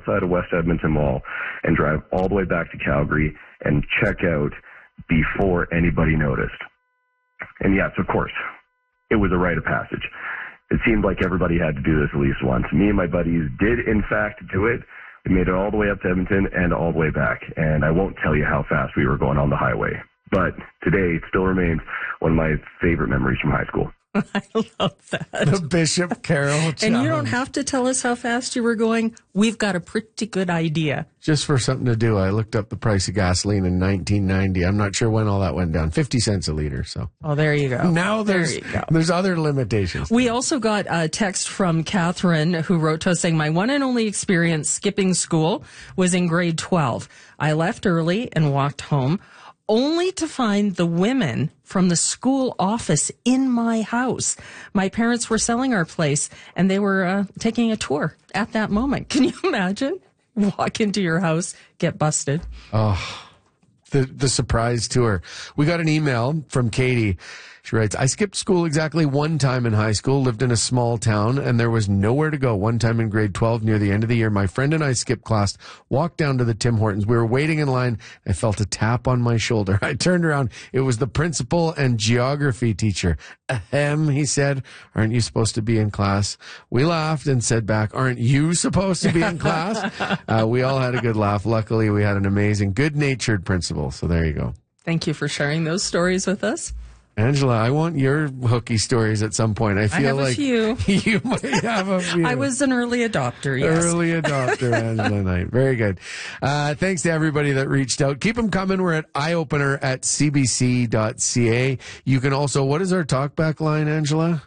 outside of West Edmonton Mall and drive all the way back to Calgary and check out before anybody noticed. And yes, of course, it was a rite of passage. It seemed like everybody had to do this at least once. Me and my buddies did, in fact, do it. We made it all the way up to Edmonton and all the way back. And I won't tell you how fast we were going on the highway. But today, it still remains one of my favorite memories from high school. I love that. The Bishop Carroll Challenge. And you don't have to tell us how fast you were going. We've got a pretty good idea. Just for something to do, I looked up the price of gasoline in 1990. I'm not sure when all that went down. 50 cents a liter. So. Oh, there you go. Now there's other limitations. We also got a text from Catherine who wrote to us saying, my one and only experience skipping school was in grade 12. I left early and walked home, only to find the women from the school office in my house. My parents were selling our place, and they were taking a tour at that moment. Can you imagine? Walk into your house, get busted. Oh, the surprise tour. We got an email from Katie. She writes, I skipped school exactly one time in high school, lived in a small town, and there was nowhere to go. One time in grade 12, near the end of the year, my friend and I skipped class, walked down to the Tim Hortons. We were waiting in line. I felt a tap on my shoulder. I turned around. It was the principal and geography teacher. Ahem, he said, aren't you supposed to be in class? We laughed and said back, aren't you supposed to be in class? We all had a good laugh. Luckily, we had an amazing, good-natured principal. So there you go. Thank you for sharing those stories with us. Angela, I want your hooky stories at some point. I feel like you might have a few. I was an early adopter, yes. Early adopter, Angela Knight. Very good. Thanks to everybody that reached out. Keep them coming. We're at eyeopener@cbc.ca. You can also, what is our talkback line, Angela?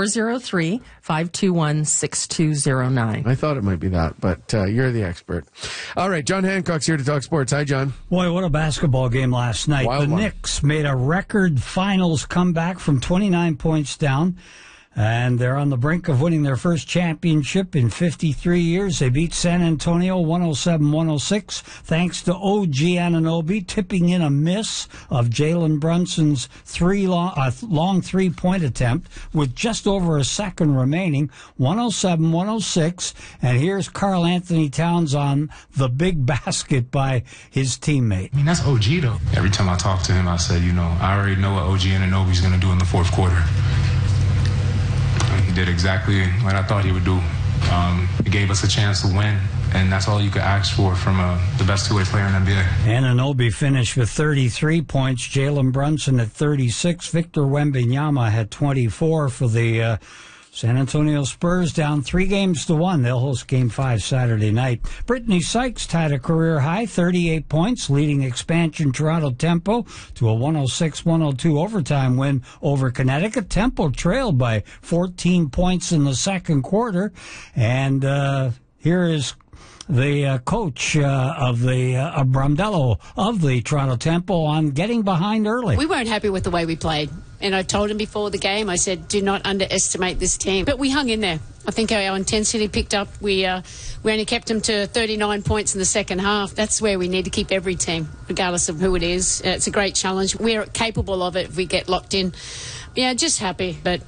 403-521-6209. I thought it might be that, but you're the expert. All right, John Hancock's here to talk sports. Hi, John. Boy, what a basketball game last night. Wild one. Knicks made a record finals comeback from 29 points down, and they're on the brink of winning their first championship in 53 years. They beat San Antonio 107-106, thanks to OG Anunoby tipping in a miss of Jalen Brunson's long three-point attempt with just over a second remaining, 107-106. And here's Karl Anthony Towns on the big basket by his teammate. I mean, that's OG, though. Every time I talk to him, I said, I already know what OG Anunoby's going to do in the fourth quarter. He did exactly what I thought he would do. He gave us a chance to win, and that's all you could ask for from the best two-way player in the NBA. Anunoby finished with 33 points, Jalen Brunson at 36, Victor Wembanyama had 24 for the San Antonio Spurs, down 3-1. They'll host Game 5 Saturday night. Brittany Sykes tied a career-high 38 points, leading expansion Toronto Tempo to a 106-102 overtime win over Connecticut. Tempo trailed by 14 points in the second quarter. And here is the coach of Brondello of the Toronto Tempo on getting behind early. We weren't happy with the way we played. And I told him before the game, I said, do not underestimate this team. But we hung in there. I think our intensity picked up. We only kept them to 39 points in the second half. That's where we need to keep every team, regardless of who it is. It's a great challenge. We're capable of it if we get locked in. Yeah, just happy. But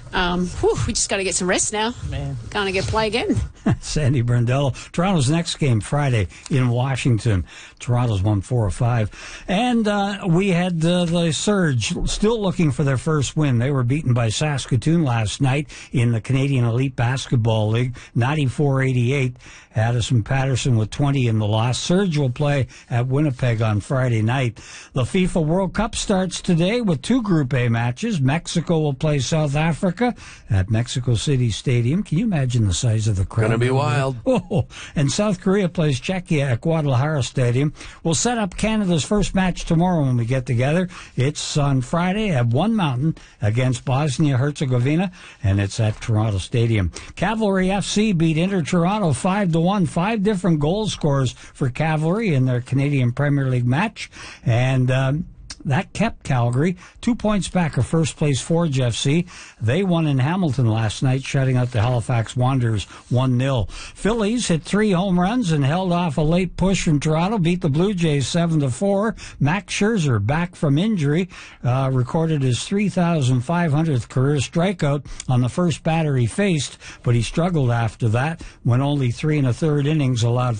we just got to get some rest now. Man, going to play again. Sandy Brondello. Toronto's next game Friday in Washington. Toronto's won 4 of 5. And we had the Surge still looking for their first win. They were beaten by Saskatoon last night in the Canadian Elite Basketball League, 94-88. Addison Patterson with 20 in the loss. Surge will play at Winnipeg on Friday night. The FIFA World Cup starts today with 2 Group A matches. Mexico will play South Africa at Mexico City Stadium. Can you imagine the size of the crowd? Gonna be wild. Oh, and South Korea plays Czechia at Guadalajara Stadium. We'll set up Canada's first match tomorrow when we get together. It's on Friday at One Mountain against Bosnia-Herzegovina, and it's at Toronto Stadium. Cavalry FC beat Inter Toronto 5-1. 5 different goal scorers for Cavalry in their Canadian Premier League match, and that kept Calgary 2 points back of first place Forge FC. They won in Hamilton last night, shutting out the Halifax Wanderers 1-0. Phillies hit 3 home runs and held off a late push from Toronto, beat the Blue Jays 7-4. Max Scherzer, back from injury, recorded his 3,500th career strikeout on the first batter he faced, but he struggled after that when only 3 1/3 innings allowed